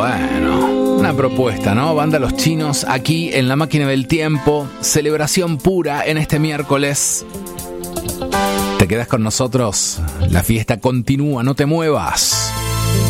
Bueno, una propuesta, ¿no? Banda Los Chinos aquí en La Máquina del Tiempo. Celebración pura en este miércoles. ¿Te quedas con nosotros? La fiesta continúa, no te muevas.